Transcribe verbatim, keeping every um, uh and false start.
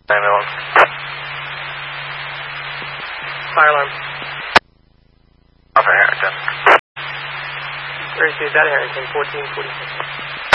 nine one one. Fire alarm. Alpha Harrington. Where is that Harrington? fourteen forty-six.